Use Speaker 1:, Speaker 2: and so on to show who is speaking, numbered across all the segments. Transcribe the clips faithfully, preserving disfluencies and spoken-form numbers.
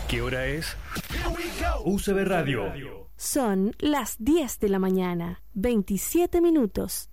Speaker 1: ¿Qué hora es? U C B Radio.
Speaker 2: Son las diez de la mañana, veintisiete minutos.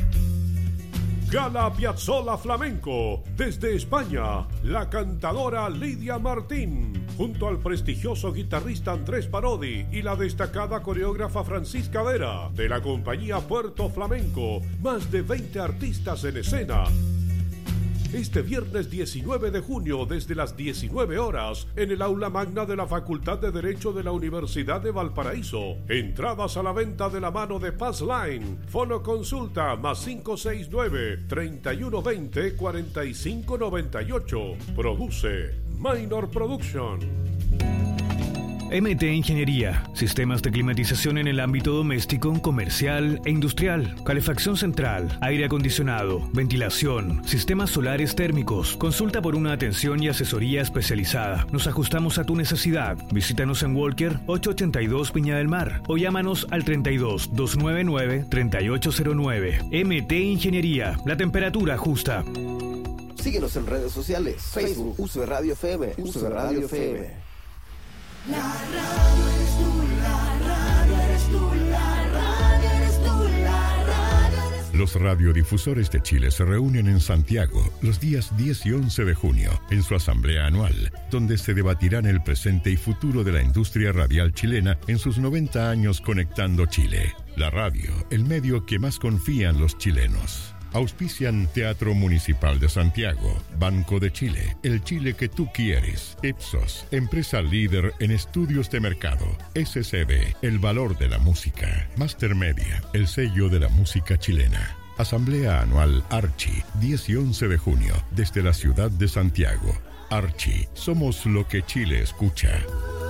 Speaker 3: Gala Piazzolla Flamenco. Desde España, la cantadora Lidia Martín, junto al prestigioso guitarrista Andrés Parodi y la destacada coreógrafa Francisca Vera, de la compañía Puerto Flamenco. Más de veinte artistas en escena. Este viernes diecinueve de junio, desde las diecinueve horas, en el aula magna de la Facultad de Derecho de la Universidad de Valparaíso. Entradas a la venta de la mano de Passline. Fono consulta más cinco seis nueve, treinta y uno veinte, cuarenta y cinco noventa y ocho. Produce Minor Production.
Speaker 1: M T Ingeniería, sistemas de climatización en el ámbito doméstico, comercial e industrial, calefacción central, aire acondicionado, ventilación, sistemas solares térmicos. Consulta por una atención y asesoría especializada. Nos ajustamos a tu necesidad. Visítanos en Walker ochocientos ochenta y dos Viña del Mar o llámanos al treinta y dos, doscientos noventa y nueve, treinta y ocho cero nueve. M T Ingeniería, la temperatura justa.
Speaker 4: Síguenos en redes sociales. Facebook, U C B Radio F M, U C B Radio F M.
Speaker 5: La radio eres tú, la radio eres tú, la radio eres tú, la radio eres tú.
Speaker 6: Los radiodifusores de Chile se reúnen en Santiago los días diez y once de junio en su asamblea anual, donde se debatirán el presente y futuro de la industria radial chilena en sus noventa años conectando Chile. La radio, el medio que más confían los chilenos. Auspician Teatro Municipal de Santiago, Banco de Chile, el Chile que tú quieres, Ipsos, empresa líder en estudios de mercado, S C B, el valor de la música, Master Media, el sello de la música chilena. Asamblea Anual Archi, diez y once de junio, desde la ciudad de Santiago. Archi, somos lo que Chile escucha.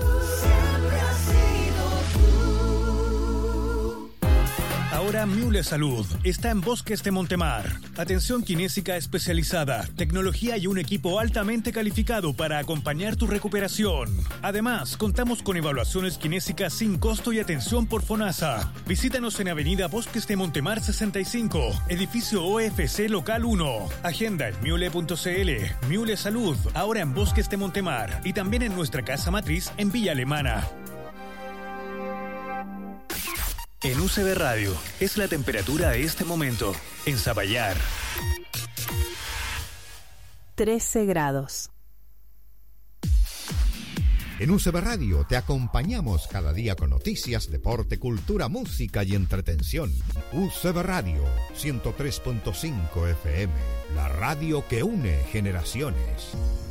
Speaker 1: Ahora Miule Salud está en Bosques de Montemar. Atención kinésica especializada, tecnología y un equipo altamente calificado para acompañar tu recuperación. Además, contamos con evaluaciones kinésicas sin costo y atención por FONASA. Visítanos en Avenida Bosques de Montemar sesenta y cinco, edificio O F C Local uno. Agenda en miule punto c l. Miule Salud, ahora en Bosques de Montemar y también en nuestra casa matriz en Villa Alemana. En U C B Radio es la temperatura a este momento. En Zapallar,
Speaker 2: trece grados.
Speaker 7: En U C B Radio te acompañamos cada día con noticias, deporte, cultura, música y entretención. U C B Radio ciento tres punto cinco F M, la radio que une generaciones.